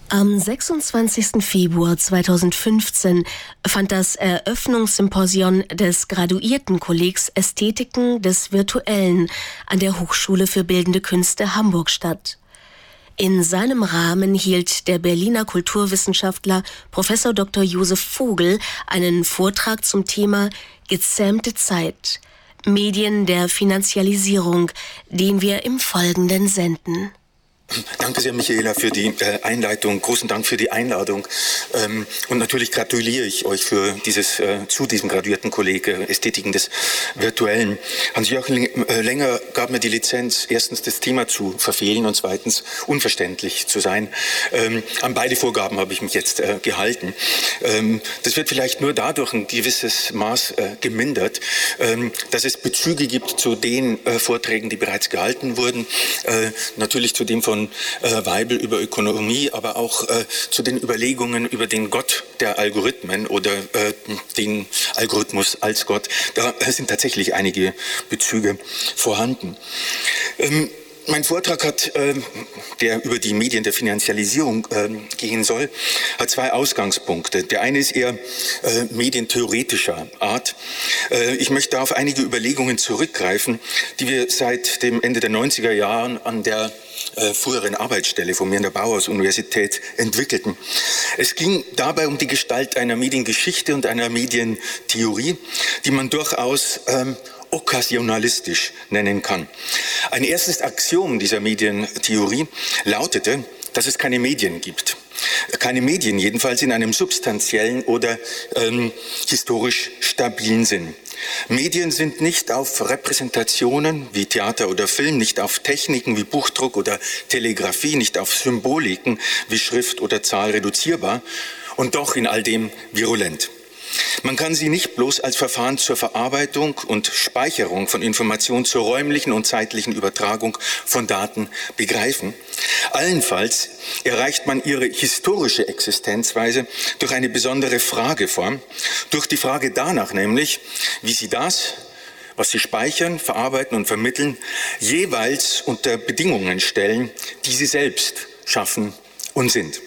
Am 26. Februar 2015 fand das Eröffnungssymposion des Graduiertenkollegs Ästhetiken des Virtuellen an der Hochschule für Bildende Künste Hamburg statt. In seinem Rahmen hielt der Berliner Kulturwissenschaftler Prof. Dr. Josef Vogel einen Vortrag zum Thema Gezähmte Zeit, Medien der Finanzialisierung, den wir im Folgenden senden. Danke sehr, Michaela, für die Einleitung. Großen Dank für die Einladung. Und natürlich gratuliere ich euch für zu diesem Graduiertenkolleg Ästhetiken des Virtuellen. Hans-Joachim Länger gab mir die Lizenz, erstens das Thema zu verfehlen und zweitens unverständlich zu sein. An beide Vorgaben habe ich mich jetzt gehalten. Das wird vielleicht nur dadurch ein gewisses Maß gemindert, dass es Bezüge gibt zu den Vorträgen, die bereits gehalten wurden. Natürlich zu dem von Weibel über Ökonomie, aber auch zu den Überlegungen über den Gott der Algorithmen oder den Algorithmus als Gott. Da sind tatsächlich einige Bezüge vorhanden. Mein Vortrag der über die Medien der Finanzialisierung gehen soll, hat zwei Ausgangspunkte. Der eine ist eher medientheoretischer Art. Ich möchte auf einige Überlegungen zurückgreifen, die wir seit dem Ende der 90er Jahren an der früheren Arbeitsstelle von mir an der Bauhaus-Universität entwickelten. Es ging dabei um die Gestalt einer Mediengeschichte und einer Medientheorie, die man durchaus okkasionalistisch nennen kann. Ein erstes Axiom dieser Medientheorie lautete, dass es keine Medien gibt. Keine Medien, jedenfalls in einem substanziellen oder historisch stabilen Sinn. Medien sind nicht auf Repräsentationen wie Theater oder Film, nicht auf Techniken wie Buchdruck oder Telegrafie, nicht auf Symboliken wie Schrift oder Zahl reduzierbar und doch in all dem virulent. Man kann sie nicht bloß als Verfahren zur Verarbeitung und Speicherung von Informationen zur räumlichen und zeitlichen Übertragung von Daten begreifen. Allenfalls erreicht man ihre historische Existenzweise durch eine besondere Frageform, durch die Frage danach nämlich, wie sie das, was sie speichern, verarbeiten und vermitteln, jeweils unter Bedingungen stellen, die sie selbst schaffen und sind.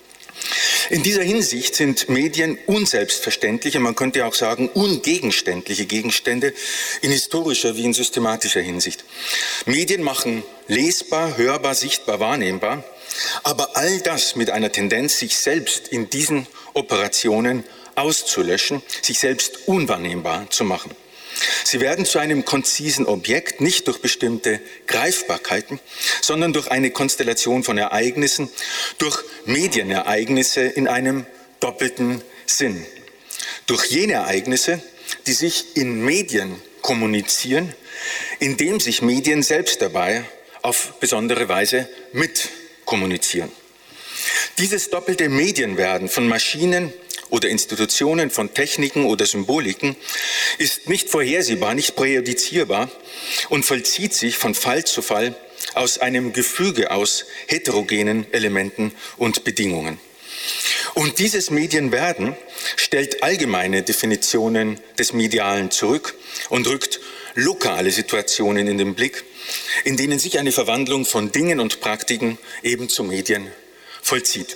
In dieser Hinsicht sind Medien unselbstverständliche, man könnte auch sagen ungegenständliche Gegenstände in historischer wie in systematischer Hinsicht. Medien machen lesbar, hörbar, sichtbar, wahrnehmbar, aber all das mit einer Tendenz, sich selbst in diesen Operationen auszulöschen, sich selbst unwahrnehmbar zu machen. Sie werden zu einem konzisen Objekt, nicht durch bestimmte Greifbarkeiten, sondern durch eine Konstellation von Ereignissen, durch Medienereignisse in einem doppelten Sinn. Durch jene Ereignisse, die sich in Medien kommunizieren, indem sich Medien selbst dabei auf besondere Weise mitkommunizieren. Dieses doppelte Medienwerden von Maschinen oder Institutionen, von Techniken oder Symboliken ist nicht vorhersehbar, nicht präjudizierbar und vollzieht sich von Fall zu Fall aus einem Gefüge aus heterogenen Elementen und Bedingungen. Und dieses Medienwerden stellt allgemeine Definitionen des Medialen zurück und rückt lokale Situationen in den Blick, in denen sich eine Verwandlung von Dingen und Praktiken eben zu Medien vollzieht.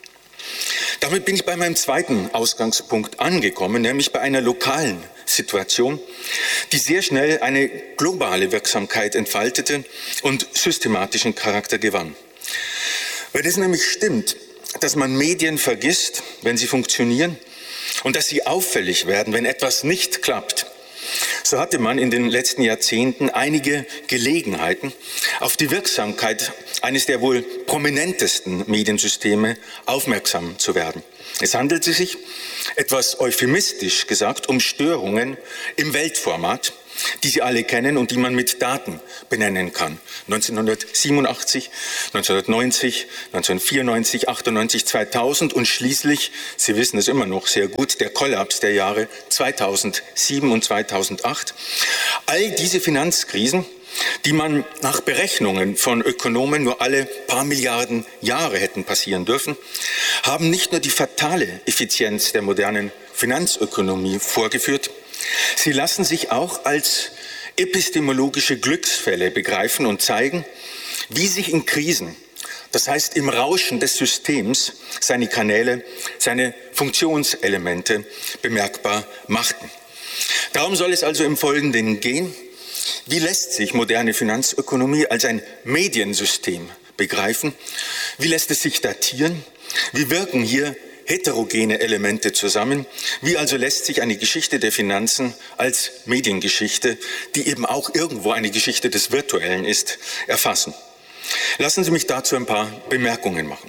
Damit bin ich bei meinem zweiten Ausgangspunkt angekommen, nämlich bei einer lokalen Situation, die sehr schnell eine globale Wirksamkeit entfaltete und systematischen Charakter gewann. Weil es nämlich stimmt, dass man Medien vergisst, wenn sie funktionieren, und dass sie auffällig werden, wenn etwas nicht klappt, so hatte man in den letzten Jahrzehnten einige Gelegenheiten, auf die Wirksamkeit eines der wohl prominentesten Mediensysteme aufmerksam zu werden. Es handelte sich, etwas euphemistisch gesagt, um Störungen im Weltformat, die Sie alle kennen und die man mit Daten benennen kann. 1987, 1990, 1994, 98, 2000 und schließlich, Sie wissen es immer noch sehr gut, der Kollaps der Jahre 2007 und 2008. All diese Finanzkrisen, die man nach Berechnungen von Ökonomen nur alle paar Milliarden Jahre hätten passieren dürfen, haben nicht nur die fatale Effizienz der modernen Finanzökonomie vorgeführt, sie lassen sich auch als epistemologische Glücksfälle begreifen und zeigen, wie sich in Krisen Das heißt, im Rauschen des Systems seine Kanäle, seine Funktionselemente bemerkbar machten. Darum soll es also im Folgenden gehen. Wie lässt sich moderne Finanzökonomie als ein Mediensystem begreifen? Wie lässt es sich datieren? Wie wirken hier heterogene Elemente zusammen? Wie also lässt sich eine Geschichte der Finanzen als Mediengeschichte, die eben auch irgendwo eine Geschichte des Virtuellen ist, erfassen? Lassen Sie mich dazu ein paar Bemerkungen machen.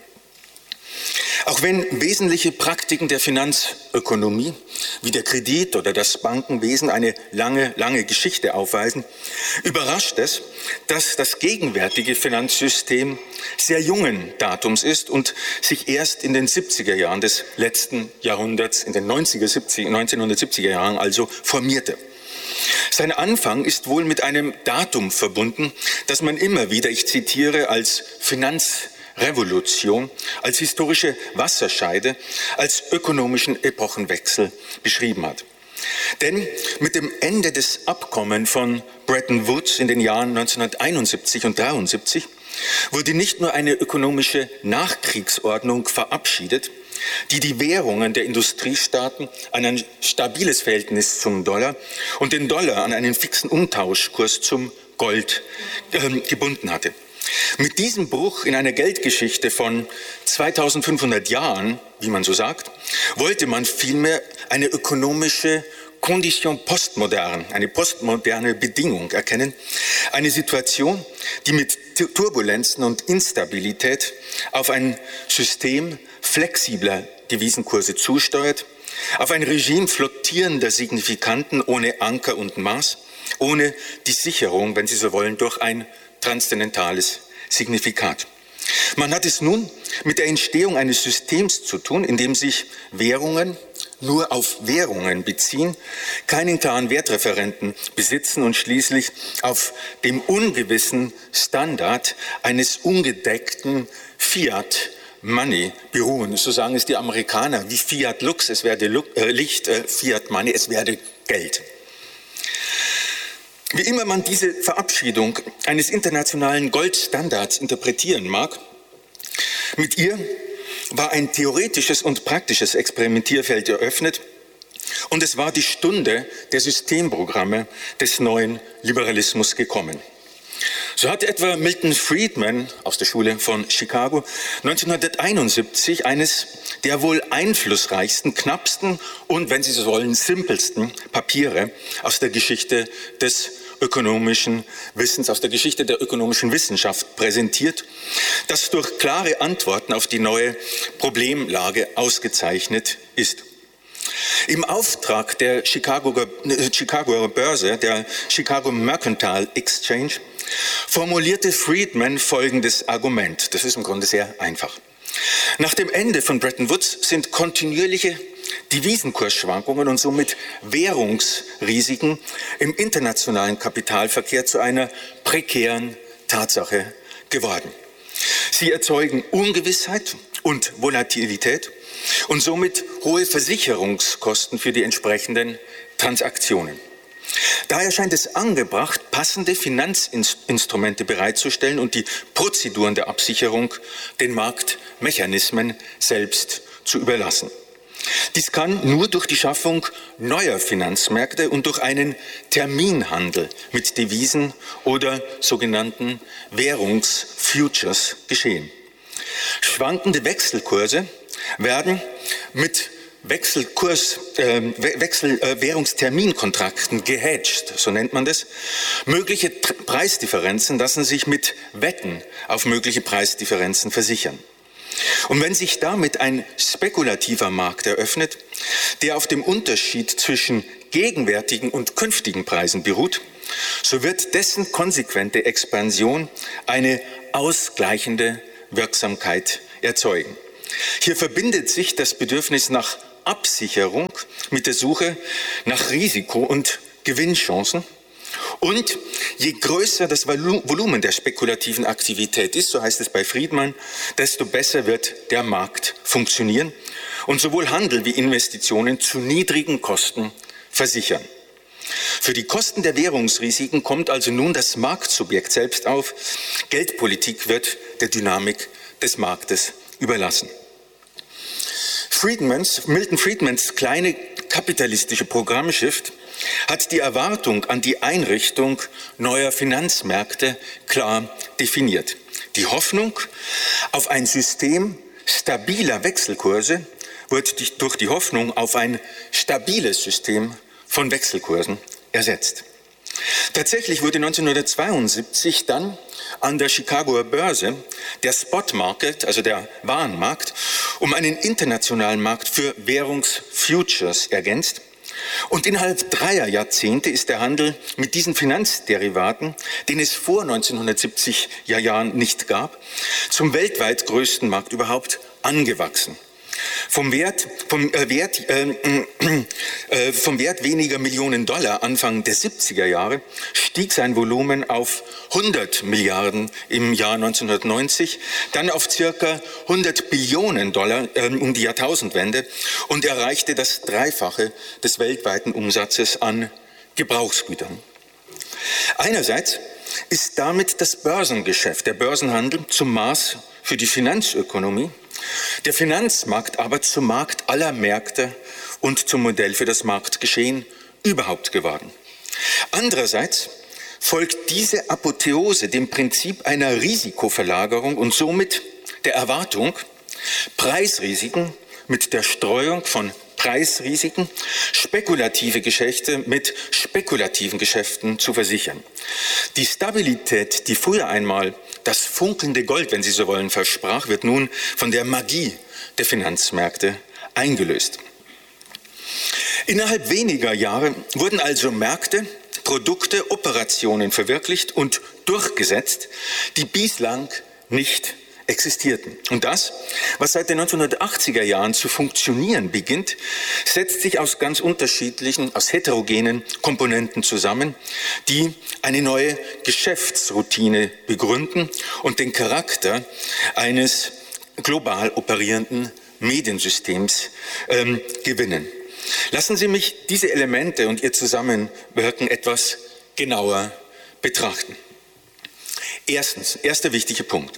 Auch wenn wesentliche Praktiken der Finanzökonomie, wie der Kredit oder das Bankenwesen, eine lange Geschichte aufweisen, überrascht es, dass das gegenwärtige Finanzsystem sehr jungen Datums ist und sich erst in den 70er Jahren des letzten Jahrhunderts, in den 1970er Jahren also formierte. Sein Anfang ist wohl mit einem Datum verbunden, das man immer wieder, ich zitiere, als Finanzrevolution, als historische Wasserscheide, als ökonomischen Epochenwechsel beschrieben hat. Denn mit dem Ende des Abkommens von Bretton Woods in den Jahren 1971 und 1973 wurde nicht nur eine ökonomische Nachkriegsordnung verabschiedet, die die Währungen der Industriestaaten an ein stabiles Verhältnis zum Dollar und den Dollar an einen fixen Umtauschkurs zum Gold gebunden hatte. Mit diesem Bruch in einer Geldgeschichte von 2500 Jahren, wie man so sagt, wollte man vielmehr eine ökonomische Condition postmoderne, eine postmoderne Bedingung erkennen, eine Situation, die mit Turbulenzen und Instabilität auf ein System flexibler Devisenkurse zusteuert, auf ein Regime flottierender Signifikanten ohne Anker und Maß, ohne die Sicherung, wenn Sie so wollen, durch ein transzendentales Signifikat. Man hat es nun mit der Entstehung eines Systems zu tun, in dem sich Währungen nur auf Währungen beziehen, keinen klaren Wertreferenten besitzen und schließlich auf dem ungewissen Standard eines ungedeckten Fiat Money beruhen. So sagen es die Amerikaner, wie Fiat Lux, es werde Licht, Fiat Money, es werde Geld. Wie immer man diese Verabschiedung eines internationalen Goldstandards interpretieren mag, mit ihr war ein theoretisches und praktisches Experimentierfeld eröffnet und es war die Stunde der Systemprogramme des neuen Liberalismus gekommen. So hat etwa Milton Friedman aus der Schule von Chicago 1971 eines der wohl einflussreichsten, knappsten und, wenn Sie so wollen, simpelsten Papiere aus der Geschichte des ökonomischen Wissens, aus der Geschichte der ökonomischen Wissenschaft präsentiert, das durch klare Antworten auf die neue Problemlage ausgezeichnet ist. Im Auftrag der Chicagoer Börse, der Chicago Mercantile Exchange, formulierte Friedman folgendes Argument. Das ist im Grunde sehr einfach. Nach dem Ende von Bretton Woods sind kontinuierliche Devisenkursschwankungen und somit Währungsrisiken im internationalen Kapitalverkehr zu einer prekären Tatsache geworden. Sie erzeugen Ungewissheit und Volatilität und somit hohe Versicherungskosten für die entsprechenden Transaktionen. Daher scheint es angebracht, passende Finanzinstrumente bereitzustellen und die Prozeduren der Absicherung den Marktmechanismen selbst zu überlassen. Dies kann nur durch die Schaffung neuer Finanzmärkte und durch einen Terminhandel mit Devisen oder sogenannten Währungsfutures geschehen. Schwankende Wechselkurse werden mit Währungsterminkontrakten gehedged, so nennt man das. Mögliche Preisdifferenzen lassen sich mit Wetten auf mögliche Preisdifferenzen versichern. Und wenn sich damit ein spekulativer Markt eröffnet, der auf dem Unterschied zwischen gegenwärtigen und künftigen Preisen beruht, so wird dessen konsequente Expansion eine ausgleichende Wirksamkeit erzeugen. Hier verbindet sich das Bedürfnis nach Absicherung mit der Suche nach Risiko- und Gewinnchancen. Und je größer das Volumen der spekulativen Aktivität ist, so heißt es bei Friedman, desto besser wird der Markt funktionieren und sowohl Handel wie Investitionen zu niedrigen Kosten versichern. Für die Kosten der Währungsrisiken kommt also nun das Marktsubjekt selbst auf. Geldpolitik wird der Dynamik des Marktes überlassen. Milton Friedmans kleine kapitalistische Programmschrift hat die Erwartung an die Einrichtung neuer Finanzmärkte klar definiert. Die Hoffnung auf ein System stabiler Wechselkurse wird durch die Hoffnung auf ein stabiles System von Wechselkursen ersetzt. Tatsächlich wurde 1972 dann an der Chicagoer Börse der Spot Market, also der Warenmarkt, um einen internationalen Markt für Währungsfutures ergänzt. Und innerhalb 3 Jahrzehnte ist der Handel mit diesen Finanzderivaten, den es vor 1970er Jahren nicht gab, zum weltweit größten Markt überhaupt angewachsen. Vom Wert weniger Millionen Dollar Anfang der 70er Jahre stieg sein Volumen auf 100 Milliarden im Jahr 1990, dann auf circa 100 Billionen Dollar um die Jahrtausendwende und erreichte das Dreifache des weltweiten Umsatzes an Gebrauchsgütern. Einerseits ist damit das Börsengeschäft, der Börsenhandel, zum Maß für die Finanzökonomie, der Finanzmarkt aber zum Markt aller Märkte und zum Modell für das Marktgeschehen überhaupt geworden. Andererseits folgt diese Apotheose dem Prinzip einer Risikoverlagerung und somit der Erwartung, Preisrisiken mit der Streuung von Preisrisiken, spekulative Geschäfte mit spekulativen Geschäften zu versichern. Die Stabilität, die früher einmal das funkelnde Gold, wenn Sie so wollen, versprach, wird nun von der Magie der Finanzmärkte eingelöst. Innerhalb weniger Jahre wurden also Märkte, Produkte, Operationen verwirklicht und durchgesetzt, die bislang nicht existierten. Und das, was seit den 1980er Jahren zu funktionieren beginnt, setzt sich aus ganz unterschiedlichen, aus heterogenen Komponenten zusammen, die eine neue Geschäftsroutine begründen und den Charakter eines global operierenden Mediensystems gewinnen. Lassen Sie mich diese Elemente und ihr Zusammenwirken etwas genauer betrachten. Erstens, erster wichtiger Punkt.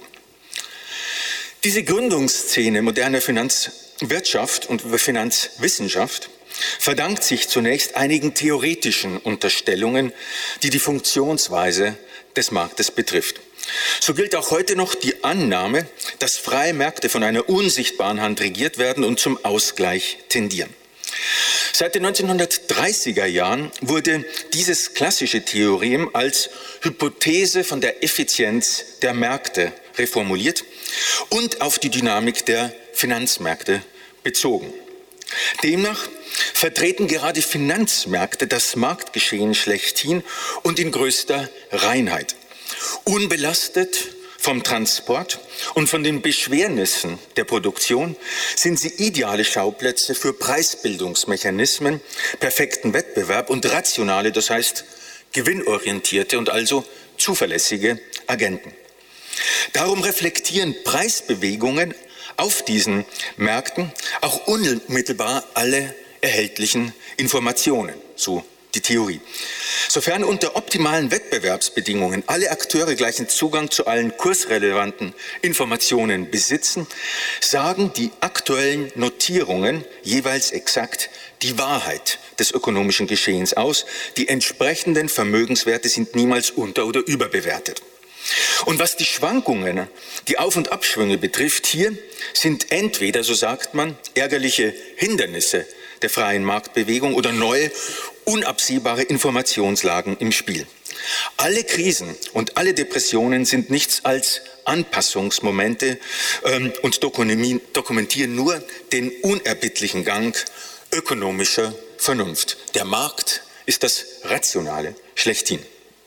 Diese Gründungsszene moderner Finanzwirtschaft und Finanzwissenschaft verdankt sich zunächst einigen theoretischen Unterstellungen, die die Funktionsweise des Marktes betrifft. So gilt auch heute noch die Annahme, dass freie Märkte von einer unsichtbaren Hand regiert werden und zum Ausgleich tendieren. Seit den 1930er Jahren wurde dieses klassische Theorem als Hypothese von der Effizienz der Märkte reformuliert und auf die Dynamik der Finanzmärkte bezogen. Demnach vertreten gerade Finanzmärkte das Marktgeschehen schlechthin und in größter Reinheit. Unbelastet vom Transport und von den Beschwernissen der Produktion sind sie ideale Schauplätze für Preisbildungsmechanismen, perfekten Wettbewerb und rationale, das heißt gewinnorientierte und also zuverlässige Agenten. Darum reflektieren Preisbewegungen auf diesen Märkten auch unmittelbar alle erhältlichen Informationen, so die Theorie. Sofern unter optimalen Wettbewerbsbedingungen alle Akteure gleichen Zugang zu allen kursrelevanten Informationen besitzen, sagen die aktuellen Notierungen jeweils exakt die Wahrheit des ökonomischen Geschehens aus. Die entsprechenden Vermögenswerte sind niemals unter- oder überbewertet. Und was die Schwankungen, die Auf- und Abschwünge betrifft, hier sind entweder, so sagt man, ärgerliche Hindernisse der freien Marktbewegung oder neue, unabsehbare Informationslagen im Spiel. Alle Krisen und alle Depressionen sind nichts als Anpassungsmomente und dokumentieren nur den unerbittlichen Gang ökonomischer Vernunft. Der Markt ist das Rationale schlechthin.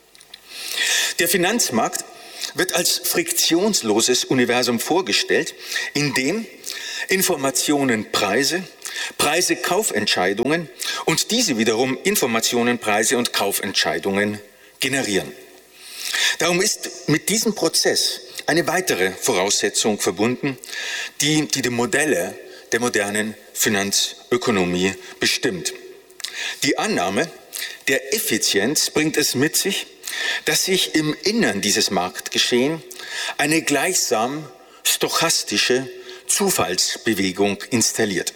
Der Finanzmarkt wird als friktionsloses Universum vorgestellt, in dem Informationen Preise, Preise Kaufentscheidungen und diese wiederum Informationen, Preise und Kaufentscheidungen generieren. Darum ist mit diesem Prozess eine weitere Voraussetzung verbunden, die die Modelle der modernen Finanzökonomie bestimmt. Die Annahme der Effizienz bringt es mit sich, dass sich im Innern dieses Marktgeschehen eine gleichsam stochastische Zufallsbewegung installiert.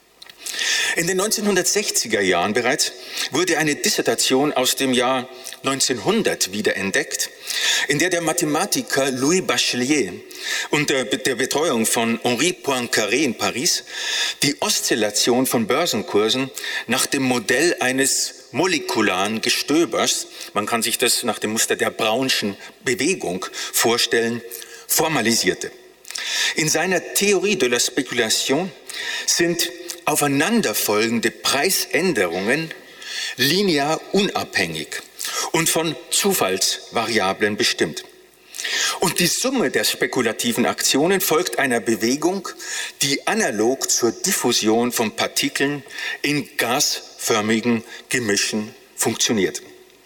In den 1960er Jahren bereits wurde eine Dissertation aus dem Jahr 1900 wiederentdeckt, in der der Mathematiker Louis Bachelier unter der Betreuung von Henri Poincaré in Paris die Oszillation von Börsenkursen nach dem Modell eines molekularen Gestöbers, man kann sich das nach dem Muster der Brownschen Bewegung vorstellen, formalisierte. In seiner Theorie de la Speculation sind aufeinanderfolgende Preisänderungen linear unabhängig und von Zufallsvariablen bestimmt. Und die Summe der spekulativen Aktionen folgt einer Bewegung, die analog zur Diffusion von Partikeln in gasförmigen Gemischen funktioniert.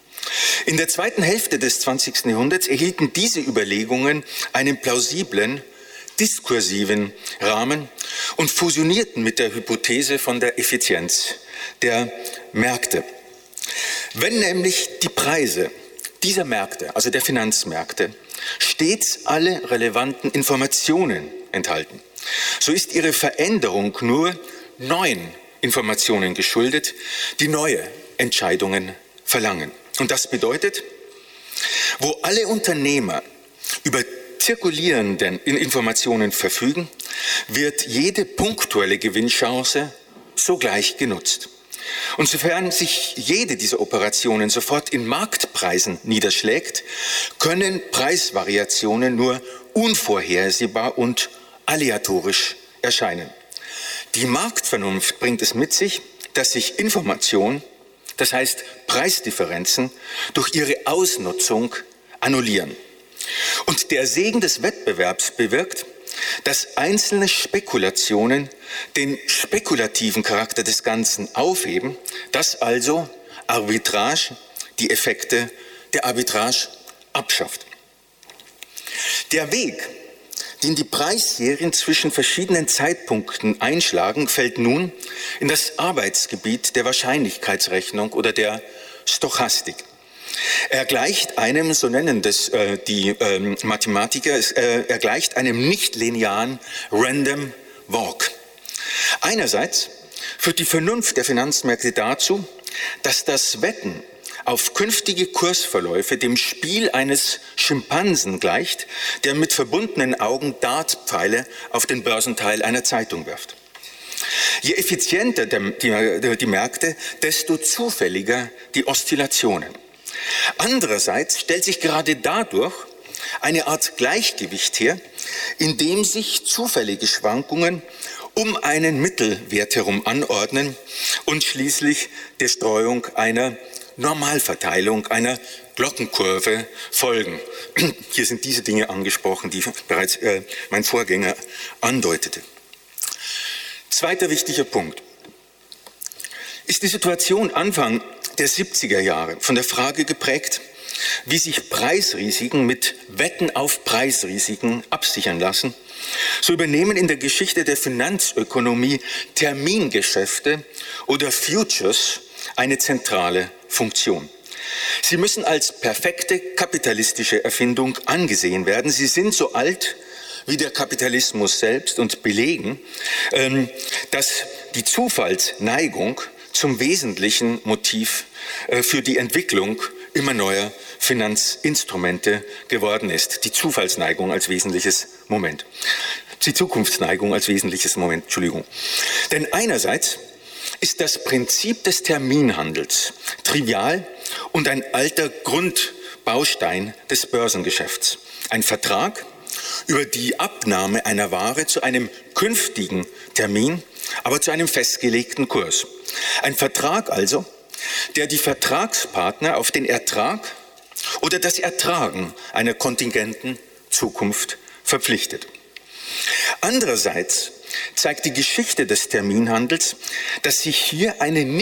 In der zweiten Hälfte des 20. Jahrhunderts erhielten diese Überlegungen einen plausiblen, diskursiven Rahmen und fusionierten mit der Hypothese von der Effizienz der Märkte. Wenn nämlich die Preise dieser Märkte, also der Finanzmärkte, stets alle relevanten Informationen enthalten, so ist ihre Veränderung nur neuen Informationen geschuldet, die neue Entscheidungen verlangen. Und das bedeutet, wo alle Unternehmer über zirkulierenden Informationen verfügen, wird jede punktuelle Gewinnchance sogleich genutzt. Und sofern sich jede dieser Operationen sofort in Marktpreisen niederschlägt, können Preisvariationen nur unvorhersehbar und aleatorisch erscheinen. Die Marktvernunft bringt es mit sich, dass sich Information, das heißt Preisdifferenzen, durch ihre Ausnutzung annullieren. Und der Segen des Wettbewerbs bewirkt, dass einzelne Spekulationen den spekulativen Charakter des Ganzen aufheben, dass also Arbitrage die Effekte der Arbitrage abschafft. Der Weg, den die Preisserien zwischen verschiedenen Zeitpunkten einschlagen, fällt nun in das Arbeitsgebiet der Wahrscheinlichkeitsrechnung oder der Stochastik. Er gleicht einem, so nennen das die Mathematiker, er gleicht einem nicht-linearen Random Walk. Einerseits führt die Vernunft der Finanzmärkte dazu, dass das Wetten auf künftige Kursverläufe dem Spiel eines Schimpansen gleicht, der mit verbundenen Augen Dartpfeile auf den Börsenteil einer Zeitung wirft. Je effizienter die Märkte, desto zufälliger die Oszillationen. Andererseits stellt sich gerade dadurch eine Art Gleichgewicht her, in dem sich zufällige Schwankungen um einen Mittelwert herum anordnen und schließlich der Streuung einer Normalverteilung, einer Glockenkurve folgen. Hier sind diese Dinge angesprochen, die bereits mein Vorgänger andeutete. Zweiter wichtiger Punkt. Ist die Situation Anfang der 70er Jahre von der Frage geprägt, wie sich Preisrisiken mit Wetten auf Preisrisiken absichern lassen, so übernehmen in der Geschichte der Finanzökonomie Termingeschäfte oder Futures eine zentrale Funktion. Sie müssen als perfekte kapitalistische Erfindung angesehen werden. Sie sind so alt wie der Kapitalismus selbst und belegen, dass die Zufallsneigung zum wesentlichen Motiv für die Entwicklung immer neuer Finanzinstrumente geworden ist. Die Zufallsneigung als wesentliches Moment. Die Zukunftsneigung als wesentliches Moment, Entschuldigung. Denn einerseits ist das Prinzip des Terminhandels trivial und ein alter Grundbaustein des Börsengeschäfts. Ein Vertrag über die Abnahme einer Ware zu einem künftigen Termin, aber zu einem festgelegten Kurs. Ein Vertrag also, der die Vertragspartner auf den Ertrag oder das Ertragen einer kontingenten Zukunft verpflichtet. Andererseits zeigt die Geschichte des Terminhandels, dass sich hier eine